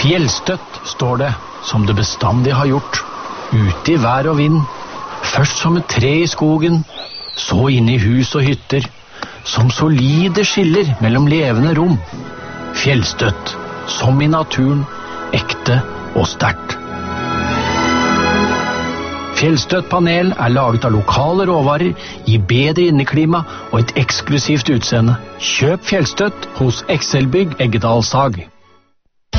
Fjellstøtt står det, som det bestandig har gjort, ute i vær og vind, først som et tre i skogen, så inne i hus og hytter, som solide skiller mellom levende rom. Fjellstøtt, som i naturen, ekte og sterkt. Fjellstøtt panel er laget av lokale råvarer, gir bedre inneklima og et eksklusivt utseende. Kjøp Fjellstøtt hos Excelbygg Eggedal Sag.